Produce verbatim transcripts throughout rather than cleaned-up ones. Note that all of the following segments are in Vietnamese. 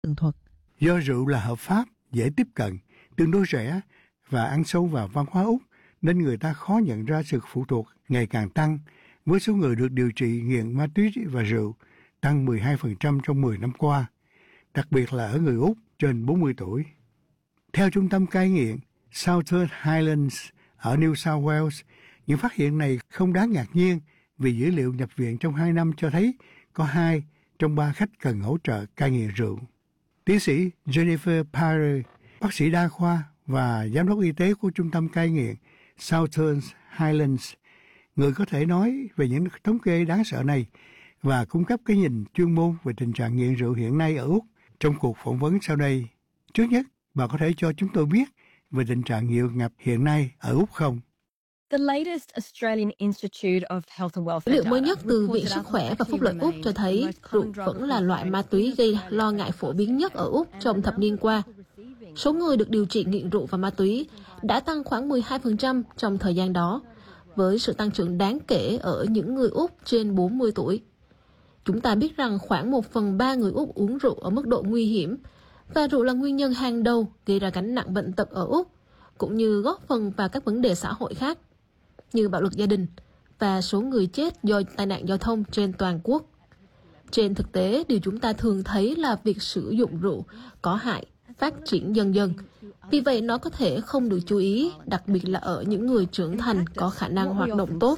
tường thuật. Do rượu là hợp pháp, dễ tiếp cận, tương đối rẻ và ăn sâu vào văn hóa Úc, nên người ta khó nhận ra sự phụ thuộc ngày càng tăng, với số người được điều trị nghiện ma túy và rượu tăng mười hai phần trăm trong mười năm qua, đặc biệt là ở người Úc trên bốn mươi tuổi. Theo trung tâm cai nghiện Southern Highlands ở New South Wales, những phát hiện này không đáng ngạc nhiên vì dữ liệu nhập viện trong hai năm cho thấy có hai trong ba khách cần hỗ trợ cai nghiện rượu. Tiến sĩ Jennifer Parry, bác sĩ đa khoa và giám đốc y tế của trung tâm cai nghiện Southern Highlands, người có thể nói về những thống kê đáng sợ này và cung cấp cái nhìn chuyên môn về tình trạng nghiện rượu hiện nay ở Úc trong cuộc phỏng vấn sau đây. Trước nhất, bà có thể cho chúng tôi biết về tình trạng nghiện ngập hiện nay ở Úc không? The latest Australian Institute of Health and Welfare Dữ liệu mới nhất từ Viện Sức khỏe và Phúc lợi Úc cho thấy rượu vẫn là loại ma túy gây lo ngại phổ biến nhất ở Úc trong thập niên qua. Số người được điều trị nghiện rượu và ma túy đã tăng khoảng mười hai phần trăm trong thời gian đó, với sự tăng trưởng đáng kể ở những người Úc trên bốn mươi tuổi. Chúng ta biết rằng khoảng một phần ba người Úc uống rượu ở mức độ nguy hiểm, và rượu là nguyên nhân hàng đầu gây ra gánh nặng bệnh tật ở Úc, cũng như góp phần vào các vấn đề xã hội khác, như bạo lực gia đình và số người chết do tai nạn giao thông trên toàn quốc. Trên thực tế, điều chúng ta thường thấy là việc sử dụng rượu có hại phát triển dần dần. Vì vậy, nó có thể không được chú ý, đặc biệt là ở những người trưởng thành có khả năng hoạt động tốt.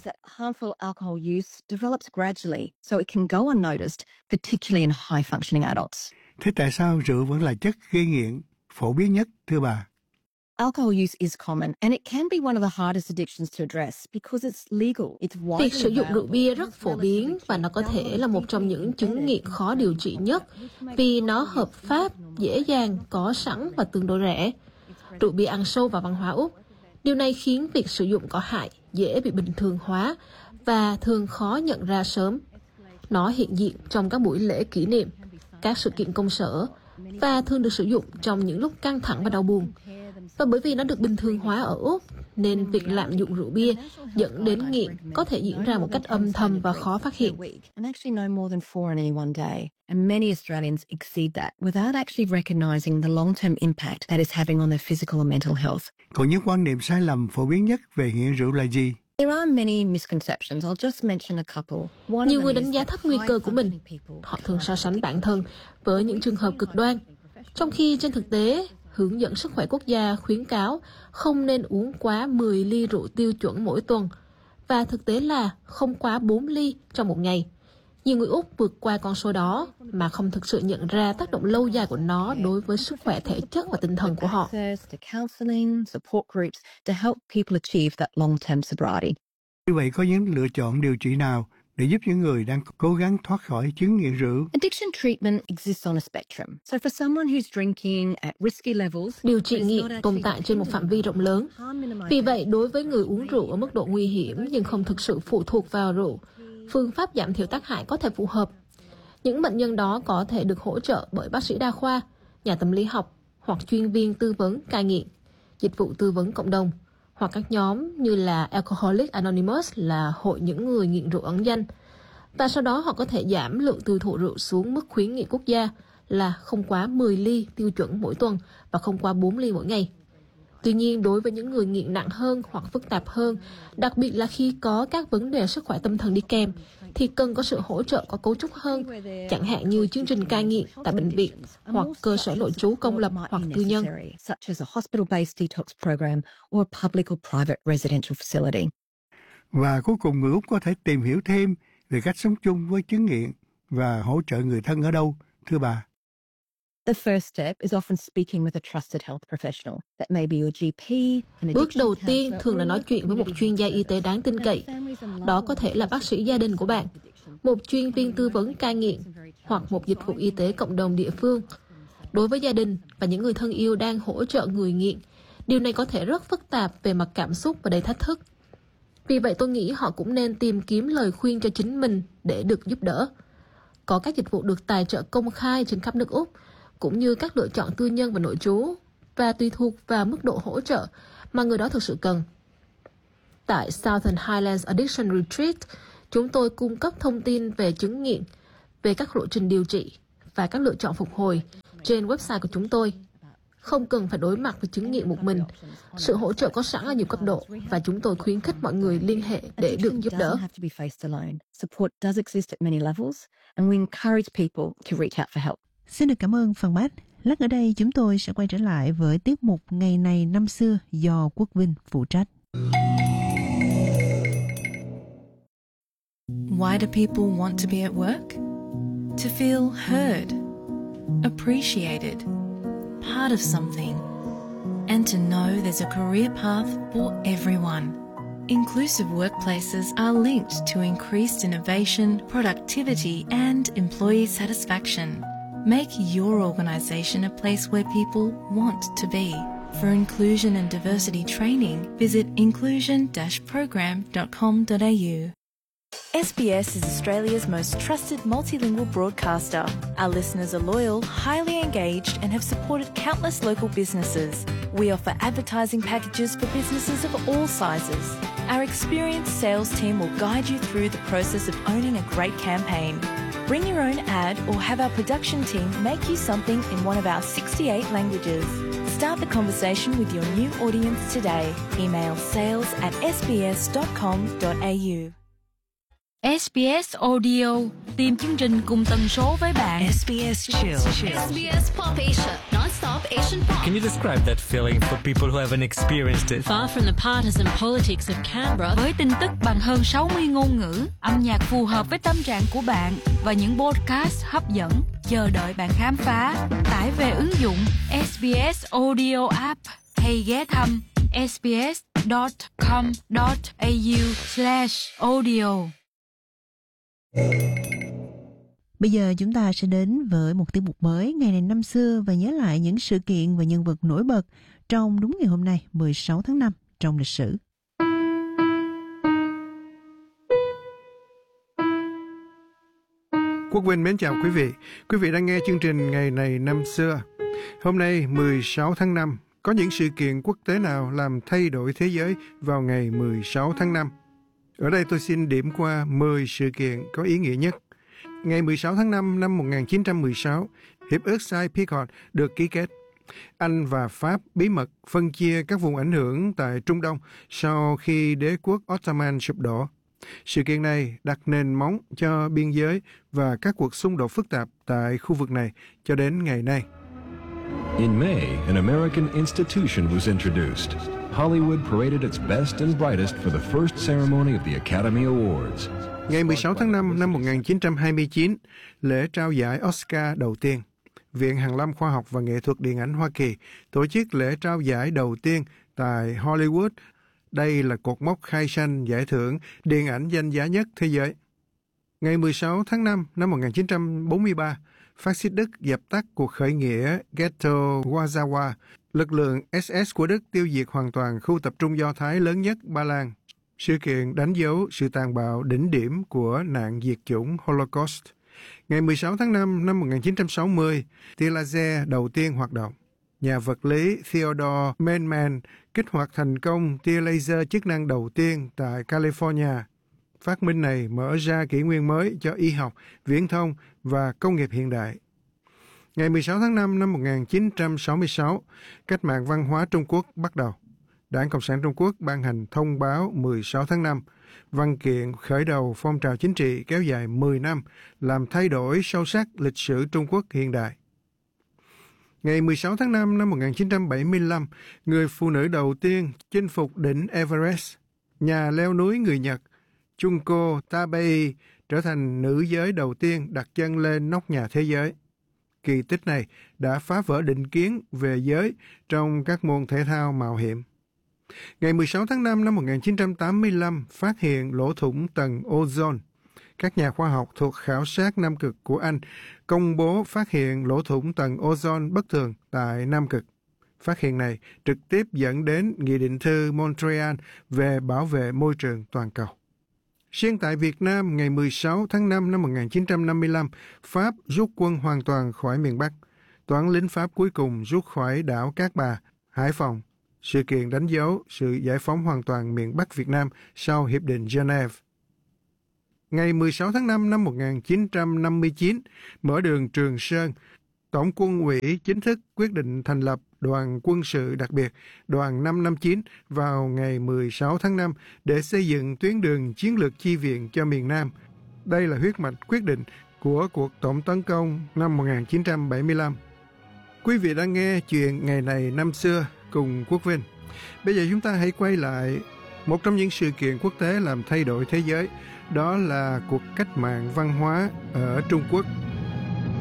Thế tại sao rượu vẫn là chất gây nghiện phổ biến nhất, thưa bà? Alcohol use is common and it can be one of the hardest addictions to address because it's legal. It's widely Việc sử dụng rượu bia rất phổ biến và nó có thể là một trong những chứng nghiện khó điều trị nhất vì nó hợp pháp, dễ dàng, có sẵn và tương đối rẻ. Rượu bia ăn sâu vào văn hóa Úc. Điều này khiến việc sử dụng có hại dễ bị bình thường hóa và thường khó nhận ra sớm. Nó hiện diện trong các buổi lễ kỷ niệm, các sự kiện công sở và thường được sử dụng trong những lúc căng thẳng và đau buồn. Và bởi vì nó được bình thường hóa ở Úc, nên việc lạm dụng rượu bia dẫn đến nghiện có thể diễn ra một cách âm thầm và khó phát hiện. And many Australians exceed that without actually recognizing the long-term impact that is having on their physical and mental health. Còn những quan niệm sai lầm phổ biến nhất về nghiện rượu là gì? There are many misconceptions. I'll just mention a couple. Nhiều người đánh giá thấp nguy cơ của mình. Họ thường so sánh bản thân với những trường hợp cực đoan, trong khi trên thực tế, hướng dẫn sức khỏe quốc gia khuyến cáo không nên uống quá mười ly rượu tiêu chuẩn mỗi tuần, và thực tế là không quá bốn ly trong một ngày. Nhiều người Úc vượt qua con số đó mà không thực sự nhận ra tác động lâu dài của nó đối với sức khỏe thể chất và tinh thần của họ. Như vậy có những lựa chọn điều trị nào để giúp những người đang cố gắng thoát khỏi chứng nghiện rượu? Addiction treatment exists on a spectrum. So for someone who's drinking at risky levels, điều trị nghiện tồn tại trên một phạm vi rộng lớn. Vì vậy, đối với người uống rượu ở mức độ nguy hiểm nhưng không thực sự phụ thuộc vào rượu, phương pháp giảm thiểu tác hại có thể phù hợp. Những bệnh nhân đó có thể được hỗ trợ bởi bác sĩ đa khoa, nhà tâm lý học hoặc chuyên viên tư vấn cai nghiện, dịch vụ tư vấn cộng đồng, hoặc các nhóm như là Alcoholics Anonymous là hội những người nghiện rượu ẩn danh. Và sau đó họ có thể giảm lượng tiêu thụ rượu xuống mức khuyến nghị quốc gia là không quá mười ly tiêu chuẩn mỗi tuần và không quá bốn ly mỗi ngày. Tuy nhiên, đối với những người nghiện nặng hơn hoặc phức tạp hơn, đặc biệt là khi có các vấn đề sức khỏe tâm thần đi kèm, thì cần có sự hỗ trợ có cấu trúc hơn, chẳng hạn như chương trình cai nghiện tại bệnh viện hoặc cơ sở nội trú công lập hoặc tư nhân. Và cuối cùng, người Úc có thể tìm hiểu thêm về cách sống chung với chứng nghiện và hỗ trợ người thân ở đâu, thưa bà? The first step is often speaking with a trusted health professional. That may be your G P. Bước đầu tiên thường là nói chuyện với một chuyên gia y tế đáng tin cậy. Đó có thể là bác sĩ gia đình của bạn, một chuyên viên tư vấn cai nghiện hoặc một dịch vụ y tế cộng đồng địa phương. Đối với gia đình và những người thân yêu đang hỗ trợ người nghiện, điều này có thể rất phức tạp về mặt cảm xúc và đầy thách thức. Vì vậy tôi nghĩ họ cũng nên tìm kiếm lời khuyên cho chính mình để được giúp đỡ. Có các dịch vụ được tài trợ công khai trên khắp nước Úc, cũng như các lựa chọn tư nhân và nội trú, và tùy thuộc vào mức độ hỗ trợ mà người đó thực sự cần. Tại Southern Highlands Addiction Retreat, chúng tôi cung cấp thông tin về chứng nghiện, về các lộ trình điều trị và các lựa chọn phục hồi trên website của chúng tôi. Không cần phải đối mặt với chứng nghiện một mình. Sự hỗ trợ có sẵn ở nhiều cấp độ và chúng tôi khuyến khích mọi người liên hệ để được giúp đỡ. Xin được cảm ơn Phan Bách. Lát nữa đây chúng tôi sẽ quay trở lại với tiết mục Ngày này năm xưa do Quốc Vinh phụ trách. Why do people want to be at work? To feel heard, appreciated, part of something, and to know there's a career path for everyone. Inclusive workplaces are linked to increased innovation, productivity, and employee satisfaction. Make your organisation a place where people want to be. For inclusion and diversity training, visit inclusion dash program dot com dot a u. S B S is Australia's most trusted multilingual broadcaster. Our listeners are loyal, highly engaged, and have supported countless local businesses. We offer advertising packages for businesses of all sizes. Our experienced sales team will guide you through the process of owning a great campaign. Bring your own ad or have our production team make you something in one of our sixty-eight languages. Start the conversation with your new audience today. Email sales at s b s dot com dot a u. S B S Audio, tìm chương trình cùng tần số với bạn. S B S Chill. S B S Pop Asia, non-stop Asian pop. Can you describe that feeling for people who haven't experienced it? Far from the partisan politics of Canberra. Với tin tức bằng hơn sáu mươi ngôn ngữ, âm nhạc phù hợp với tâm trạng của bạn và những podcast hấp dẫn, chờ đợi bạn khám phá. Tải về ứng dụng S B S Audio app hay ghé thăm s b s dot com dot a u slash audio. Bây giờ chúng ta sẽ đến với một tiết mục mới Ngày này năm xưa và nhớ lại những sự kiện và nhân vật nổi bật trong đúng ngày hôm nay mười sáu tháng năm trong lịch sử. Quốc Vinh mến chào quý vị. Quý vị đang nghe chương trình Ngày này năm xưa. Hôm nay mười sáu tháng năm, có những sự kiện quốc tế nào làm thay đổi thế giới vào ngày mười sáu tháng năm? Ở đây tôi xin điểm qua mười sự kiện có ý nghĩa nhất. Ngày mười sáu tháng năm năm một nghìn chín trăm mười sáu, Hiệp ước Sykes-Picot được ký kết. Anh và Pháp bí mật phân chia các vùng ảnh hưởng tại Trung Đông sau khi đế quốc Ottoman sụp đổ. Sự kiện này đặt nền móng cho biên giới và các cuộc xung đột phức tạp tại khu vực này cho đến ngày nay. In May, an American institution was introduced. Hollywood paraded its best and brightest for the first ceremony of the Academy Awards. Ngày mười sáu tháng năm năm một nghìn chín trăm hai mươi chín, lễ trao giải Oscar đầu tiên. Viện Hàn lâm Khoa học và Nghệ thuật Điện ảnh Hoa Kỳ tổ chức lễ trao giải đầu tiên tại Hollywood. Đây là cột mốc khai sinh giải thưởng điện ảnh danh giá nhất thế giới. Ngày mười sáu tháng năm năm một nghìn chín trăm bốn mươi ba, phát xít Đức dập tắt cuộc khởi nghĩa Ghetto Warsaw. Lực lượng ét ét của Đức tiêu diệt hoàn toàn khu tập trung Do Thái lớn nhất Ba Lan. Sự kiện đánh dấu sự tàn bạo đỉnh điểm của nạn diệt chủng Holocaust. Ngày mười sáu tháng năm năm một nghìn chín trăm sáu mươi, tia laser đầu tiên hoạt động. Nhà vật lý Theodore Mannmann kích hoạt thành công tia laser chức năng đầu tiên tại California. Phát minh này mở ra kỷ nguyên mới cho y học, viễn thông và công nghiệp hiện đại. Ngày mười sáu tháng năm năm một nghìn chín trăm sáu mươi sáu, cách mạng văn hóa Trung Quốc bắt đầu. Đảng Cộng sản Trung Quốc ban hành thông báo mười sáu tháng năm, văn kiện khởi đầu phong trào chính trị kéo dài mười năm, làm thay đổi sâu sắc lịch sử Trung Quốc hiện đại. Ngày mười sáu tháng năm năm một nghìn chín trăm bảy mươi lăm, người phụ nữ đầu tiên chinh phục đỉnh Everest, nhà leo núi người Nhật, Junko Tabei, trở thành nữ giới đầu tiên đặt chân lên nóc nhà thế giới. Kỳ tích này đã phá vỡ định kiến về giới trong các môn thể thao mạo hiểm. Ngày mười sáu tháng năm năm một nghìn chín trăm tám mươi lăm, phát hiện lỗ thủng tầng ozone. Các nhà khoa học thuộc khảo sát Nam Cực của Anh công bố phát hiện lỗ thủng tầng ozone bất thường tại Nam Cực. Phát hiện này trực tiếp dẫn đến Nghị định thư Montreal về bảo vệ môi trường toàn cầu. Riêng tại Việt Nam, ngày mười sáu tháng năm năm một nghìn chín trăm năm mươi lăm, Pháp rút quân hoàn toàn khỏi miền Bắc. Toán lính Pháp cuối cùng rút khỏi đảo Cát Bà, Hải Phòng. Sự kiện đánh dấu sự giải phóng hoàn toàn miền Bắc Việt Nam sau Hiệp định Geneva. Ngày mười sáu tháng năm năm một nghìn chín trăm năm mươi chín, mở đường Trường Sơn, Tổng quân ủy chính thức quyết định thành lập đoàn quân sự đặc biệt, đoàn năm năm chín vào ngày mười sáu tháng năm để xây dựng tuyến đường chiến lược chi viện cho miền Nam. Đây là huyết mạch quyết định của cuộc tổng tấn công năm một nghìn chín trăm bảy mươi lăm. Quý vị đang nghe chuyện ngày này năm xưa cùng Quốc Vinh. Bây giờ chúng ta hãy quay lại một trong những sự kiện quốc tế làm thay đổi thế giới. Đó là cuộc cách mạng văn hóa ở Trung Quốc